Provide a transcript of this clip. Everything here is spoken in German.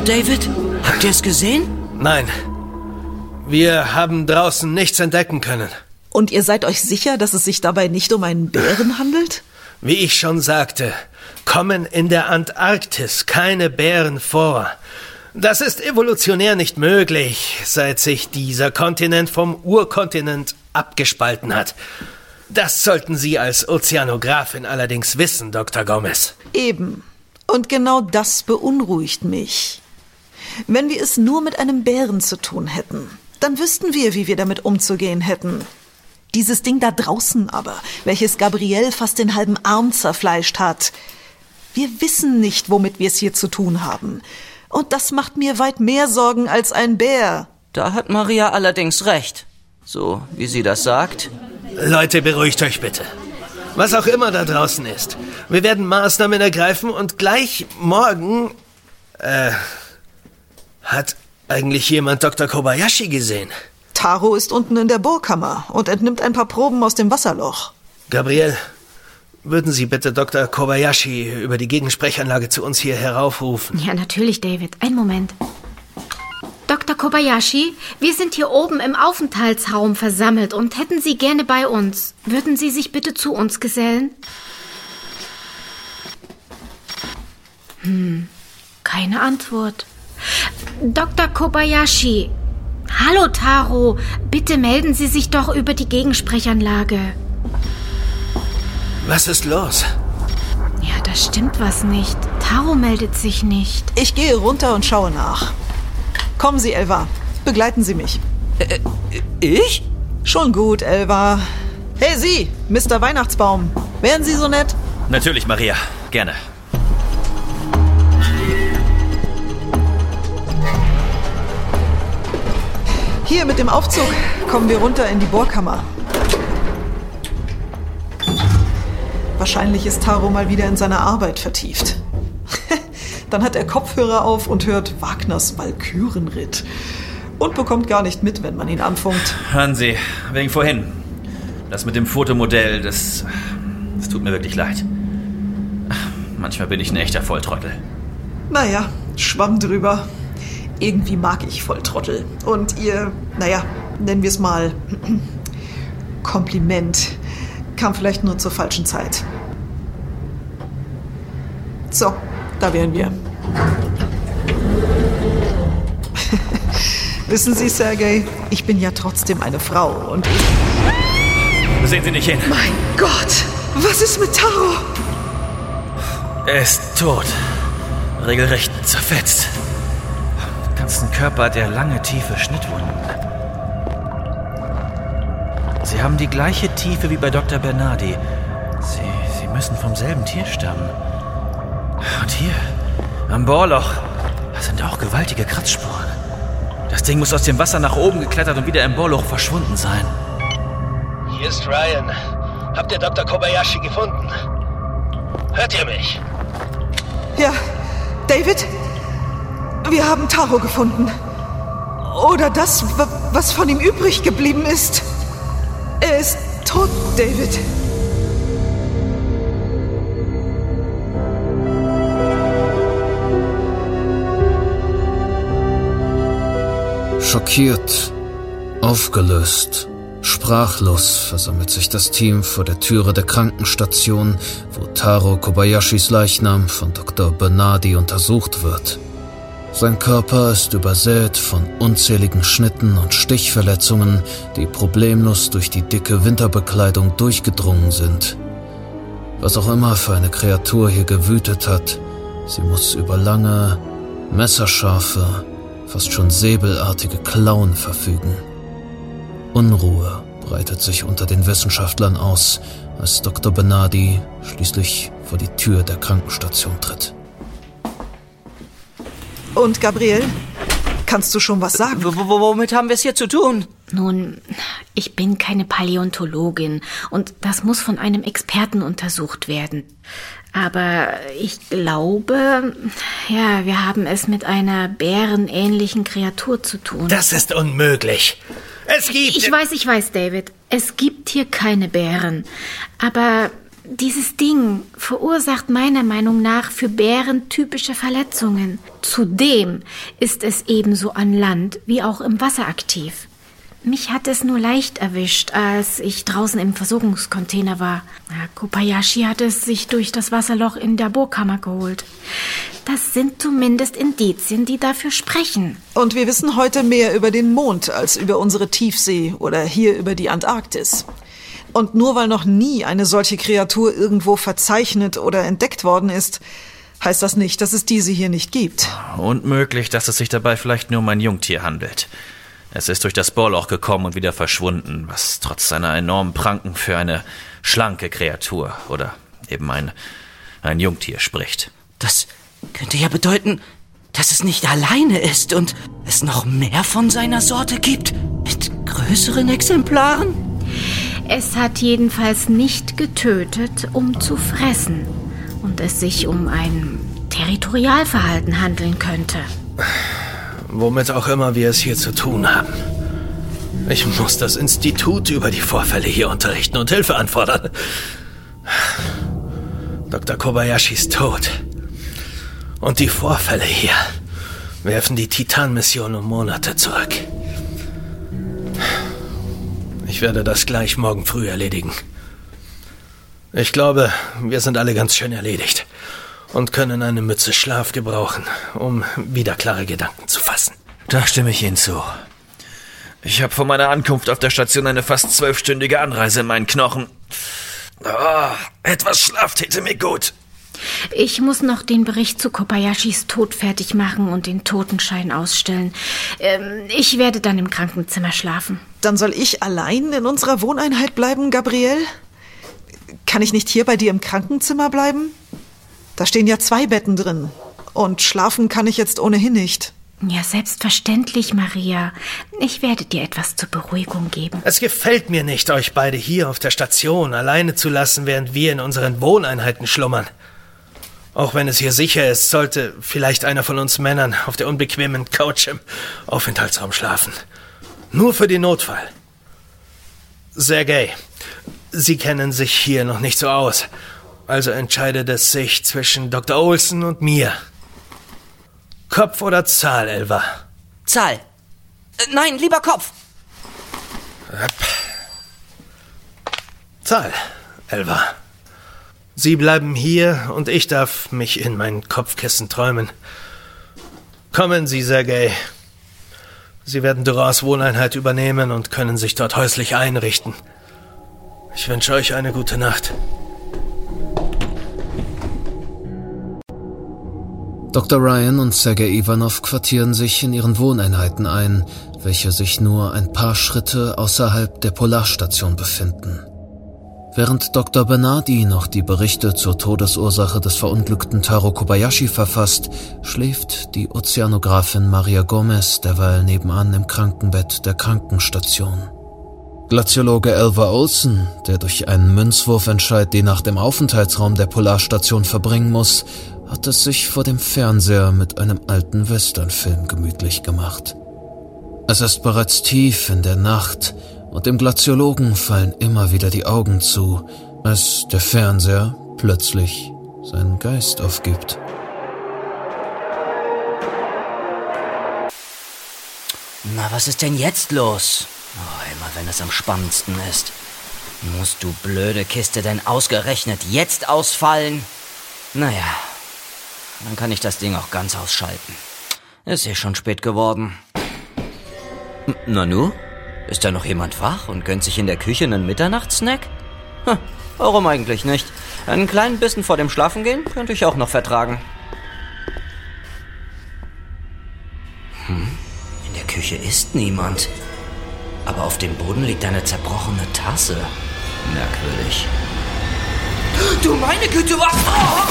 David? Habt ihr es gesehen? Nein. Wir haben draußen nichts entdecken können. Und ihr seid euch sicher, dass es sich dabei nicht um einen Bären handelt? Wie ich schon sagte, kommen in der Antarktis keine Bären vor. Das ist evolutionär nicht möglich, seit sich dieser Kontinent vom Urkontinent abgespalten hat. Das sollten Sie als Ozeanografin allerdings wissen, Dr. Gomez. Eben. Und genau das beunruhigt mich. Wenn wir es nur mit einem Bären zu tun hätten, dann wüssten wir, wie wir damit umzugehen hätten. Dieses Ding da draußen aber, welches Gabrielle fast den halben Arm zerfleischt hat. Wir wissen nicht, womit wir es hier zu tun haben. Und das macht mir weit mehr Sorgen als ein Bär. Da hat Maria allerdings recht. So, wie sie das sagt. Leute, beruhigt euch bitte. Was auch immer da draußen ist. Wir werden Maßnahmen ergreifen und gleich morgen... Hat eigentlich jemand Dr. Kobayashi gesehen? Taro ist unten in der Bohrkammer und entnimmt ein paar Proben aus dem Wasserloch. Gabrielle, würden Sie bitte Dr. Kobayashi über die Gegensprechanlage zu uns hier heraufrufen? Ja, natürlich, David. Einen Moment. Dr. Kobayashi, wir sind hier oben im Aufenthaltsraum versammelt und hätten Sie gerne bei uns. Würden Sie sich bitte zu uns gesellen? Keine Antwort. Dr. Kobayashi. Hallo, Taro. Bitte melden Sie sich doch über die Gegensprechanlage. Was ist los? Ja, da stimmt was nicht. Taro meldet sich nicht. Ich gehe runter und schaue nach. Kommen Sie, Elva. Begleiten Sie mich. Ich? Schon gut, Elva. Hey, Sie, Mr. Weihnachtsbaum. Wären Sie so nett? Natürlich, Maria. Gerne. Hier mit dem Aufzug kommen wir runter in die Bohrkammer. Wahrscheinlich ist Taro mal wieder in seiner Arbeit vertieft. Dann hat er Kopfhörer auf und hört Wagners Walkürenritt. Und bekommt gar nicht mit, wenn man ihn anfunkt. Hören Sie, wegen vorhin. Das mit dem Fotomodell, das tut mir wirklich leid. Manchmal bin ich ein echter Volltrottel. Naja, Schwamm drüber. Irgendwie mag ich Volltrottel. Und ihr, nennen wir es mal Kompliment, kam vielleicht nur zur falschen Zeit. So, da wären wir. Wissen Sie, Sergej, ich bin ja trotzdem eine Frau und ich... Sehen Sie nicht hin. Mein Gott, was ist mit Taro? Er ist tot. Regelrecht zerfetzt. Am ganzen Körper hat er lange, tiefe Schnittwunden. Sie haben die gleiche Tiefe wie bei Dr. Bernardi. Sie müssen vom selben Tier stammen. Und hier, am Bohrloch, da sind auch gewaltige Kratzspuren. Das Ding muss aus dem Wasser nach oben geklettert und wieder im Bohrloch verschwunden sein. Hier ist Ryan. Habt ihr Dr. Kobayashi gefunden? Hört ihr mich? Ja, David? Wir haben Taro gefunden. Oder das, was von ihm übrig geblieben ist. Er ist tot, David. Schockiert, aufgelöst, sprachlos versammelt sich das Team vor der Türe der Krankenstation, wo Taro Kobayashis Leichnam von Dr. Bernardi untersucht wird. Sein Körper ist übersät von unzähligen Schnitten und Stichverletzungen, die problemlos durch die dicke Winterbekleidung durchgedrungen sind. Was auch immer für eine Kreatur hier gewütet hat, sie muss über lange, messerscharfe, fast schon säbelartige Klauen verfügen. Unruhe breitet sich unter den Wissenschaftlern aus, als Dr. Bernardi schließlich vor die Tür der Krankenstation tritt. Und Gabrielle, kannst du schon was sagen? Womit haben wir es hier zu tun? Nun, ich bin keine Paläontologin und das muss von einem Experten untersucht werden. Aber ich glaube, ja, wir haben es mit einer bärenähnlichen Kreatur zu tun. Das ist unmöglich. Es gibt... Ich weiß, David. Es gibt hier keine Bären. Aber Dieses Ding verursacht meiner Meinung nach für Bären typische Verletzungen. Zudem ist es ebenso an Land wie auch im Wasser aktiv. Mich hat es nur leicht erwischt, als ich draußen im Versorgungscontainer war. Kobayashi hat es sich durch das Wasserloch in der Bohrkammer geholt. Das sind zumindest Indizien, die dafür sprechen. Und wir wissen heute mehr über den Mond als über unsere Tiefsee oder hier über die Antarktis. Und nur weil noch nie eine solche Kreatur irgendwo verzeichnet oder entdeckt worden ist, heißt das nicht, dass es diese hier nicht gibt. Und möglich, dass es sich dabei vielleicht nur um ein Jungtier handelt. Es ist durch das Bohrloch gekommen und wieder verschwunden, was trotz seiner enormen Pranken für eine schlanke Kreatur oder eben ein Jungtier spricht. Das könnte ja bedeuten, dass es nicht alleine ist und es noch mehr von seiner Sorte gibt, mit größeren Exemplaren? Es hat jedenfalls nicht getötet, um zu fressen. Und es sich um ein Territorialverhalten handeln könnte. Womit auch immer wir es hier zu tun haben. Ich muss das Institut über die Vorfälle hier unterrichten und Hilfe anfordern. Dr. Kobayashi ist tot. Und die Vorfälle hier werfen die Titan-Mission um Monate zurück. Ich werde das gleich morgen früh erledigen. Ich glaube, wir sind alle ganz schön erledigt und können eine Mütze Schlaf gebrauchen, um wieder klare Gedanken zu fassen. Da stimme ich Ihnen zu. Ich habe vor meiner Ankunft auf der Station eine fast 12-stündige Anreise in meinen Knochen. Etwas Schlaf täte mir gut. Ich muss noch den Bericht zu Kobayashis Tod fertig machen und den Totenschein ausstellen. Ich werde dann im Krankenzimmer schlafen. Dann soll ich allein in unserer Wohneinheit bleiben, Gabrielle? Kann ich nicht hier bei dir im Krankenzimmer bleiben? Da stehen ja 2 Betten drin. Und schlafen kann ich jetzt ohnehin nicht. Ja, selbstverständlich, Maria. Ich werde dir etwas zur Beruhigung geben. Es gefällt mir nicht, euch beide hier auf der Station alleine zu lassen, während wir in unseren Wohneinheiten schlummern. Auch wenn es hier sicher ist, sollte vielleicht einer von uns Männern auf der unbequemen Couch im Aufenthaltsraum schlafen. Nur für den Notfall. Sergei, Sie kennen sich hier noch nicht so aus. Also entscheidet es sich zwischen Dr. Olsen und mir. Kopf oder Zahl, Elva? Zahl. Nein, lieber Kopf. Zahl, Elva. Sie bleiben hier und ich darf mich in mein Kopfkissen träumen. Kommen Sie, Sergei. Sie werden Durans Wohneinheit übernehmen und können sich dort häuslich einrichten. Ich wünsche euch eine gute Nacht. Dr. Ryan und Sergei Ivanov quartieren sich in ihren Wohneinheiten ein, welche sich nur ein paar Schritte außerhalb der Polarstation befinden. Während Dr. Bernardi noch die Berichte zur Todesursache des verunglückten Taro Kobayashi verfasst, schläft die Ozeanografin Maria Gomez derweil nebenan im Krankenbett der Krankenstation. Glaziologe Elva Olsen, der durch einen Münzwurfentscheid die Nacht im Aufenthaltsraum der Polarstation verbringen muss, hat es sich vor dem Fernseher mit einem alten Westernfilm gemütlich gemacht. Es ist bereits tief in der Nacht und dem Glaziologen fallen immer wieder die Augen zu, als der Fernseher plötzlich seinen Geist aufgibt. Na, was ist denn jetzt los? Oh, immer wenn es am spannendsten ist. Musst du blöde Kiste denn ausgerechnet jetzt ausfallen? Naja, dann kann ich das Ding auch ganz ausschalten. Ist eh schon spät geworden. Nanu? Ist da noch jemand wach und gönnt sich in der Küche einen Mitternachtssnack? Warum eigentlich nicht? Einen kleinen Bissen vor dem Schlafengehen könnte ich auch noch vertragen. In der Küche ist niemand. Aber auf dem Boden liegt eine zerbrochene Tasse. Merkwürdig. Du meine Güte, was? Oh!